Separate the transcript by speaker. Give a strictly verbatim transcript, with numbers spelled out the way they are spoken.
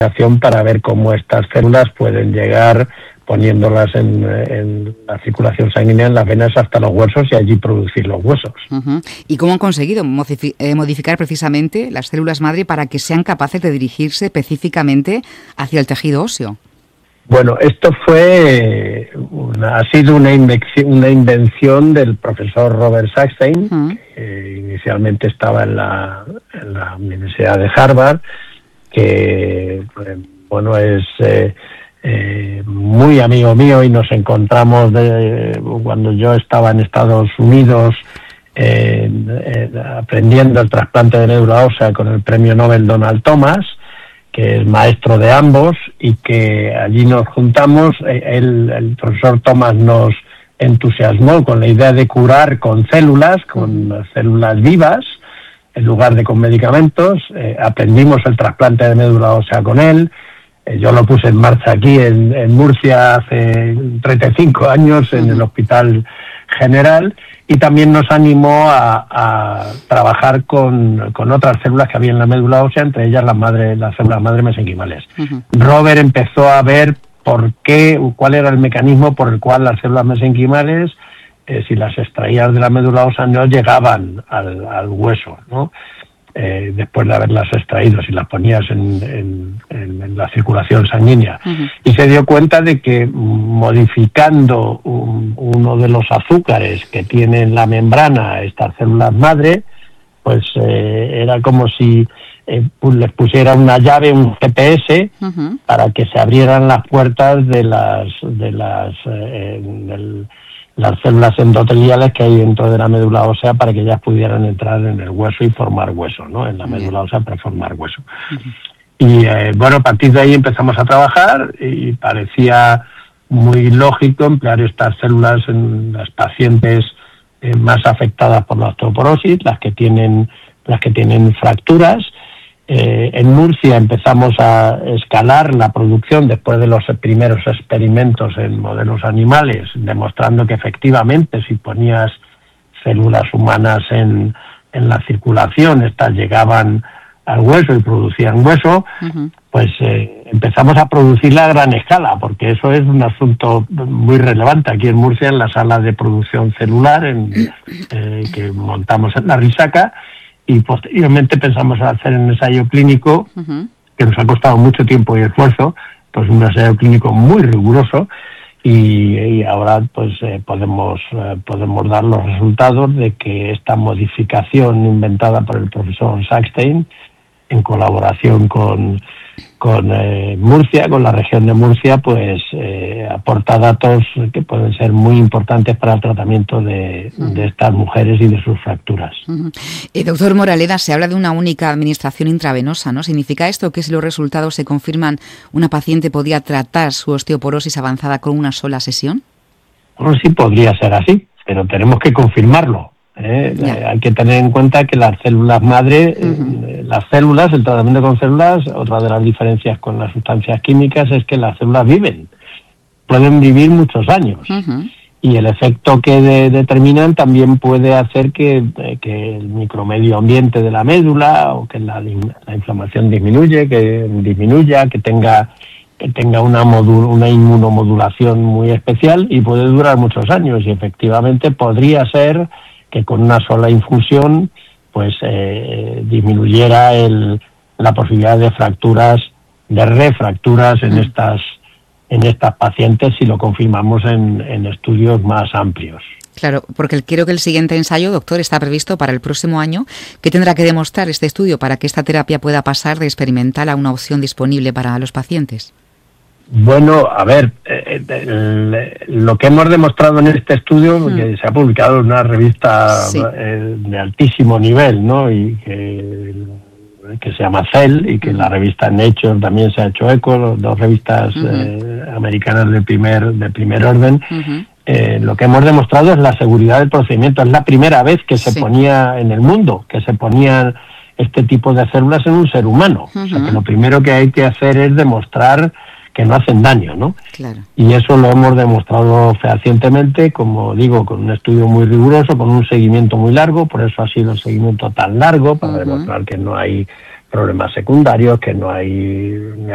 Speaker 1: para ver cómo estas células pueden llegar poniéndolas en, en la circulación sanguínea en las venas hasta los huesos y allí producir los huesos.
Speaker 2: Uh-huh. ¿Y cómo han conseguido modifi- eh, modificar precisamente las células madre para que sean capaces de dirigirse específicamente hacia el tejido óseo?
Speaker 1: Bueno, esto fue una, ha sido una invención, una invención del profesor Robert Sackstein, uh-huh. que inicialmente estaba en la, en la Universidad de Harvard, que bueno es eh, eh, muy amigo mío y nos encontramos de, cuando yo estaba en Estados Unidos eh, eh, aprendiendo el trasplante de médula ósea con el premio Nobel Donald Thomas, que es maestro de ambos, y que allí nos juntamos. El, el profesor Thomas nos entusiasmó con la idea de curar con células, con células vivas, en lugar de con medicamentos. Eh, aprendimos el trasplante de médula ósea con él. Eh, yo lo puse en marcha aquí en, en Murcia hace treinta y cinco años en el Hospital General, y también nos animó a, a trabajar con, con otras células que había en la médula ósea, entre ellas las, madre, las células madre mesenquimales. Uh-huh. Robert empezó a ver por qué, cuál era el mecanismo por el cual las células mesenquimales, eh, si las extraías de la médula ósea, no llegaban al, al hueso, ¿no? Eh, después de haberlas extraído, si las ponías en, en, en, en la circulación sanguínea. Uh-huh. Y se dio cuenta de que modificando un, uno de los azúcares que tienen la membrana estas células madre, pues eh, era como si eh, les pusiera una llave, un G P S, uh-huh. para que se abrieran las puertas de las de las eh, del, las células endoteliales que hay dentro de la médula ósea, para que ellas pudieran entrar en el hueso y formar hueso, ¿no? En la médula ósea para formar hueso. Uh-huh. Y eh, bueno, a partir de ahí empezamos a trabajar y parecía muy lógico emplear estas células en las pacientes eh, más afectadas por la osteoporosis, las que tienen las que tienen fracturas. Eh, en Murcia empezamos a escalar la producción después de los primeros experimentos en modelos animales, demostrando que efectivamente si ponías células humanas en, en la circulación, estas llegaban al hueso y producían hueso. Uh-huh. Pues eh, empezamos a producirla a gran escala, porque eso es un asunto muy relevante aquí en Murcia, en la sala de producción celular en, eh, que montamos en la Risaca. Y posteriormente pensamos hacer un ensayo clínico, uh-huh. que nos ha costado mucho tiempo y esfuerzo, pues un ensayo clínico muy riguroso, y, y ahora pues eh, podemos eh, podemos dar los resultados de que esta modificación inventada por el profesor Sackstein, en colaboración con con eh, Murcia, con la región de Murcia, pues eh, aporta datos que pueden ser muy importantes para el tratamiento de, uh-huh. de estas mujeres y de sus fracturas.
Speaker 2: Uh-huh. Eh, doctor Moraleda, se habla de una única administración intravenosa, ¿no? ¿Significa esto que si los resultados se confirman, una paciente podría tratar su osteoporosis avanzada con una sola sesión?
Speaker 1: Bueno, sí podría ser así, pero tenemos que confirmarlo. ¿Eh? Eh, hay que tener en cuenta que las células madre, uh-huh. eh, las células, el tratamiento con células, otra de las diferencias con las sustancias químicas es que las células viven, pueden vivir muchos años, uh-huh. y el efecto que de, determinan también puede hacer que, eh, que el micromedio ambiente de la médula, o que la, la inflamación disminuye, que disminuya, que tenga que tenga una modul, una inmunomodulación muy especial, y puede durar muchos años, y efectivamente podría ser que con una sola infusión pues eh, disminuyera el, la posibilidad de fracturas, de refracturas en estas en estas pacientes, si lo confirmamos en, en estudios más amplios.
Speaker 2: Claro, porque quiero que el siguiente ensayo, doctor, está previsto para el próximo año. ¿Qué tendrá que demostrar este estudio para que esta terapia pueda pasar de experimental a una opción disponible para los pacientes?
Speaker 1: Bueno, a ver, eh, eh, lo que hemos demostrado en este estudio, hmm. que se ha publicado en una revista sí. eh, de altísimo nivel, ¿no? Y que, que se llama Cell, y que en la revista Nature también se ha hecho eco, dos revistas uh-huh. eh, americanas de primer de primer orden. Uh-huh. Eh, lo que hemos demostrado es la seguridad del procedimiento. Es la primera vez que se sí. ponía en el mundo, que se ponían este tipo de células en un ser humano. Uh-huh. O sea, que lo primero que hay que hacer es demostrar que no hacen daño, ¿no?
Speaker 2: Claro.
Speaker 1: Y eso lo hemos demostrado fehacientemente, como digo, con un estudio muy riguroso, con un seguimiento muy largo, por eso ha sido el seguimiento tan largo, para uh-huh. demostrar que no hay problemas secundarios, que no hay